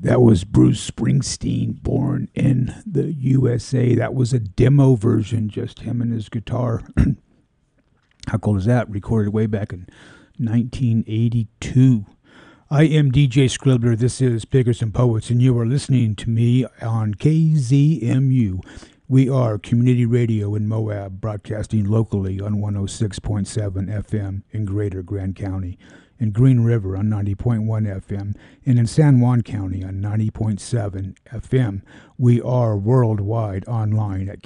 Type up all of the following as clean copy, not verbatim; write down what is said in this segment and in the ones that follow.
That was Bruce Springsteen, Born in the USA. That was a demo version, just him and his guitar. How cool is that? Recorded way back in 1982. I am DJ Scribbler. This is Pickers and Poets, and you are listening to me on KZMU. We are community radio in Moab, broadcasting locally on 106.7 FM in Greater Grand County, in Green River on 90.1 FM, and in San Juan County on 90.7 FM. We are worldwide online at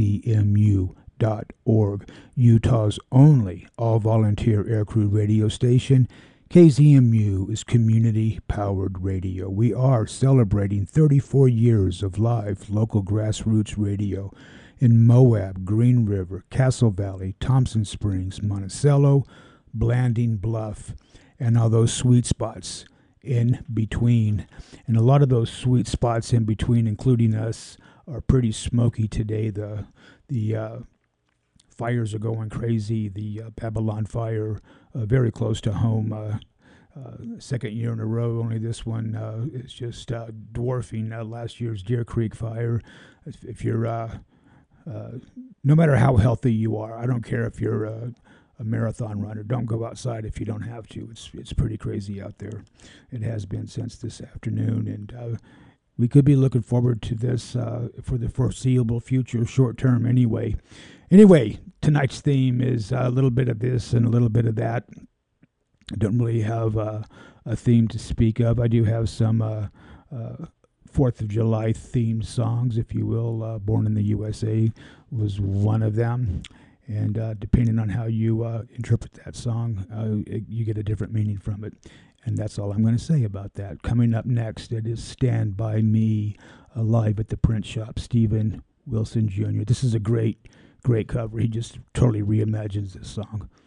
kzmu.org, Utah's only all-volunteer aircrew radio station. KZMU is community-powered radio. We are celebrating 34 years of live local grassroots radio in Moab, Green River, Castle Valley, Thompson Springs, Monticello, Blanding Bluff, and all those sweet spots in between. And a lot of those sweet spots in between, including us, are pretty smoky today. The fires are going crazy. The Babylon fire, very close to home. Second year in a row. Only this one is just dwarfing last year's Deer Creek fire. If you're, no matter how healthy you are, I don't care if you're a marathon runner, don't go outside if you don't have to. It's pretty crazy out there. It has been since this afternoon, and we could be looking forward to this for the foreseeable future, short term anyway. Anyway, tonight's theme is a little bit of this and a little bit of that. I don't really have a theme to speak of. I do have some 4th of July themed songs, if you will. Born in the USA was one of them. And depending on how you interpret that song, you get a different meaning from it. And that's all I'm going to say about that. Coming up next, it is Stand By Me, live at the print shop, Stephen Wilson Jr. This is a great cover. He just totally reimagines this song.